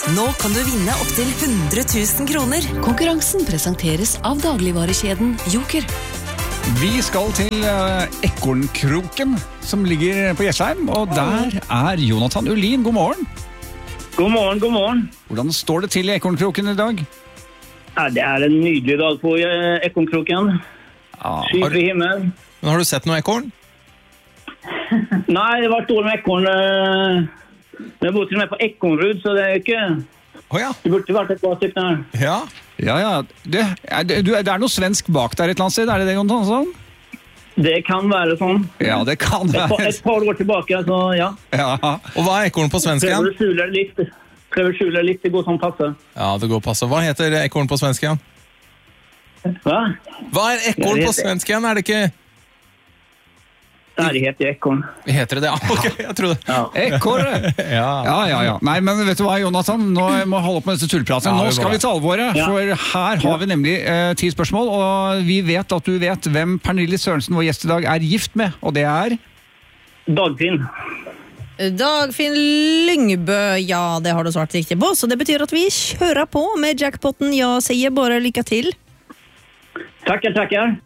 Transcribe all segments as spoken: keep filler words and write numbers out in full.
Nå kan du vinne opp til hundre tusen kroner. Konkurransen presenteres av dagligvarekjeden Joker. Vi skal til uh, Ekornkroken, som ligger på Jessheim, og der er Jonathan Ullin. God morgen. God morgen, god morgen. Hvordan står det til i Ekornkroken i dag? Ja, det er en nydelig dag på uh, Ekornkroken. Ja, Skyfri himmel. Men har du sett noe ekorn? Nei, det var dårlig med ekorn. Uh, jeg bor til og med på Ekornrud, så det er ikke... Å ja. Det burde vært et par stykker her. Ja. Ja, ja. Det, er, det, det er noe svensk bak der et eller annet sted, er det det, Jonathan? Det kan være sånn. Ja, det kan Et par, være. et par år tilbake, så ja. Ja. Og hva er ekorn på svensk igjen? Prøver å skjule det litt. Prøver å skjule det litt, det går sånn passe. Ja, det går passe. Hva heter ekorn på svensk igjen? Hva? Hva er ekorn Jeg vet på det. svensk igjen? Er det ikke... Nei, det heter ekorn. Heter det det? Ja, ok, jeg trodde... Ja. Ekorre! Ja. Ja, ja, ja. Nei, men vet du hva, Jonathan? Nå må jeg holde opp med disse tullpratene. Ja, Nå det er skal bra. vi til alvoret, Ja. for her har vi nemlig eh, ti spørsmål, og vi vet at du vet hvem Pernille Sørensen, vår gjest i dag, er gift med, og det er... Dagfinn. Dagfinn Lyngbø, ja, det har du svart riktig på, så det betyr at vi kjører på med jackpotten. Jeg sier bare lykke til. Tackar, tackar.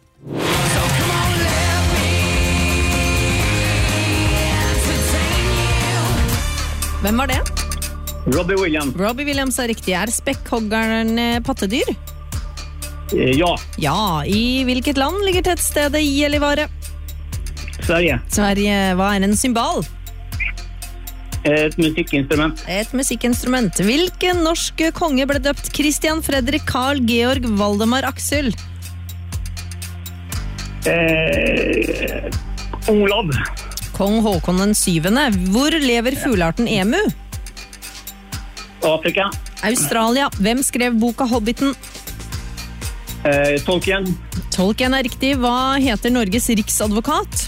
Hvem var det? Robbie Williams. Robbie Williams er riktig. Er spekkhoggeren eh, pattedyr? Eh, ja, Ja, i hvilket land ligger tettstedet Gällivare? Sverige. Sverige, hva er en symbal? Et musikkinstrument. Et musikkinstrument. Hvilken norsk konge ble døpt Christian Fredrik Karl Georg Valdemar Aksel? Eh, Olav. Kong Håkon den syvende. Hvor lever fuglearten emu? Afrika. Australia. Hvem skrev boka Hobbiten? Eh, Tolkien. Tolkien er riktig. Hva heter Norges riksadvokat?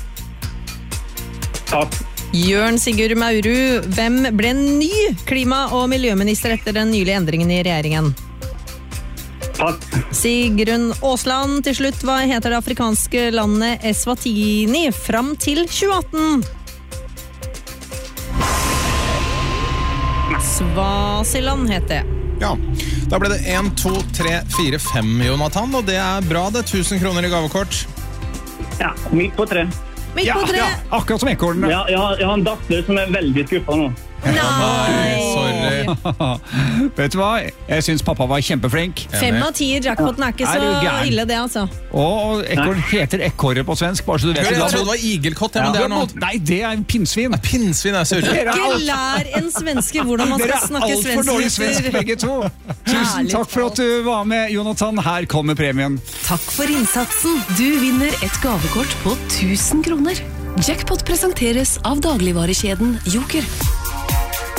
Pass. Jørn Sigurd Mauru. Hvem ble ny klima- og miljøminister etter den nylige endringen i regjeringen? Pass. Sigrun Aasland, til slutt, hva heter det afrikanske landet Eswatini fram til tjue atten? Svasiland heter det. Ja, da ble det en, to, tre, fire, fem, Jonathan, og det er bra det. tusen kroner i gavekort. Ja, midt på tre. Midt Ja, på tre. ja, akkurat som ekornen. Ja, jeg, har, jeg har en datter som er veldig skuffet nå. Nei! Sorry. Vet du hva? Jeg synes pappa var kjempeflink. Fem av ti i jackpoten er ikke Er du så gæren? ille det, altså. Og ekorn heter ekkorre på svensk, bare så du vet Jeg det. trodde det var igelkott, ja, men det er noe... Nei, det er pinnsvin. Pinnsvin er surre. Dere er Ikke alt- lær en svenske hvordan man Dere skal er snakke altfor dårlig svensk, svensk. begge to. Tusen Herlig takk for at du var med, Jonathan. Her kommer premien. Takk for innsatsen. Du vinner et gavekort på tusen kroner. Jackpot presenteres av dagligvarekjeden Joker.